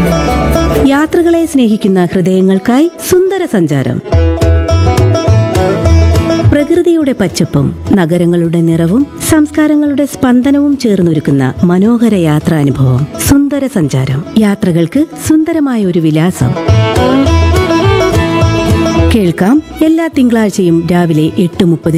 യാത്രകളെ സ്നേഹിക്കുന്ന ഹൃദയങ്ങൾക്കായി സുന്ദര സഞ്ചാരം. പ്രകൃതിയുടെ പച്ചപ്പും നഗരങ്ങളുടെ നിറവും സംസ്കാരങ്ങളുടെ സ്പന്ദനവും ചേർന്നൊരുക്കുന്ന മനോഹര യാത്രാനുഭവം. സുന്ദര സഞ്ചാരം. യാത്രകൾക്ക് സുന്ദരമായ ഒരു വിലാസം. കേൾക്കാം എല്ലാ തിങ്കളാഴ്ചയും രാവിലെ 8:30